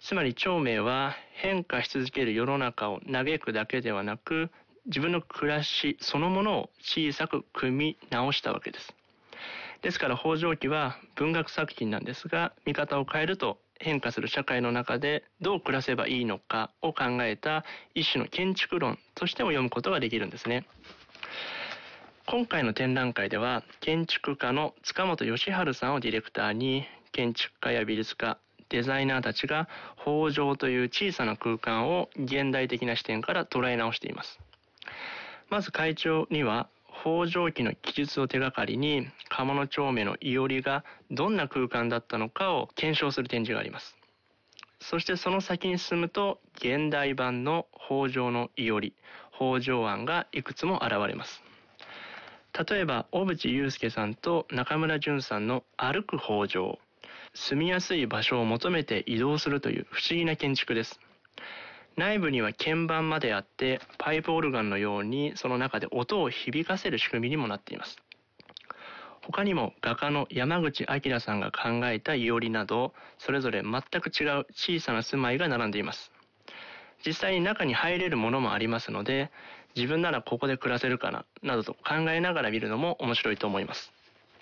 つまり長明は変化し続ける世の中を嘆くだけではなく、自分の暮らしそのものを小さく組み直したわけです。ですから北条記は文学作品なんですが、見方を変えると変化する社会の中でどう暮らせばいいのかを考えた一種の建築論としても読むことができるんですね。今回の展覧会では建築家の塚本義治さんをディレクターに、建築家や美術家、デザイナーたちが北条という小さな空間を現代的な視点から捉え直しています。まず会長には北条記の記述を手がかりに鴨の長明のいおりがどんな空間だったのかを検証する展示があります。そしてその先に進むと現代版の北条のいおり、北条庵がいくつも現れます。例えば小渕祐介さんと中村淳さんの歩く北条、住みやすい場所を求めて移動するという不思議な建築です。内部には鍵盤まであって、パイプオルガンのようにその中で音を響かせる仕組みにもなっています。他にも画家の山口明さんが考えたいおりなど、それぞれ全く違う小さな住まいが並んでいます。実際に中に入れるものもありますので、自分ならここで暮らせるかな、などと考えながら見るのも面白いと思います。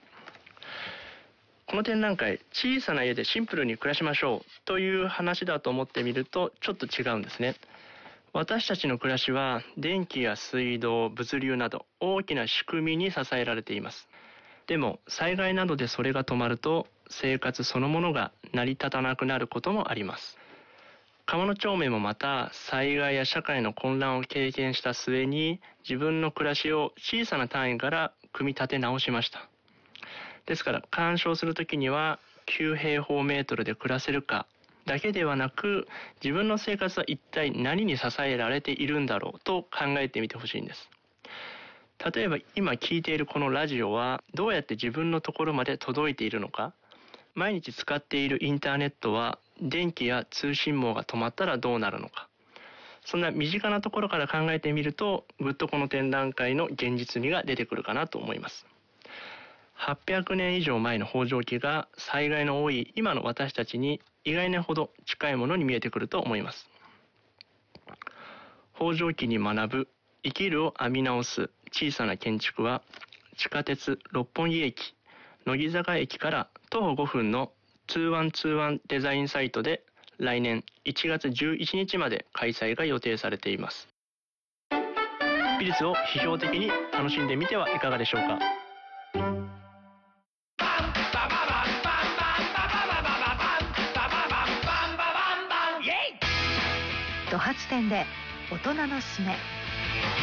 この展覧会、小さな家でシンプルに暮らしましょうという話だと思ってみるとちょっと違うんですね。私たちの暮らしは電気や水道、物流など大きな仕組みに支えられています。でも災害などでそれが止まると生活そのものが成り立たなくなることもあります。鴨の長明もまた災害や社会の混乱を経験した末に自分の暮らしを小さな単位から組み立て直しました。ですから鑑賞するときには9平方メートルで暮らせるかだけではなく、自分の生活は一体何に支えられているんだろうと考えてみてほしいんです。例えば今聞いているこのラジオはどうやって自分のところまで届いているのか、毎日使っているインターネットは電気や通信網が止まったらどうなるのか、そんな身近なところから考えてみるとぐっとこの展覧会の現実味が出てくるかなと思います。800年以上前の北条記が災害の多い今の私たちに意外なほど近いものに見えてくると思います。北条記に学ぶ生きるを編み直す小さな建築は、地下鉄六本木駅、乃木坂駅から徒歩5分の2121デザインサイトで来年1月11日まで開催が予定されています。美術を批評的に楽しんでみてはいかがでしょうか。 ド発展で大人のすめ。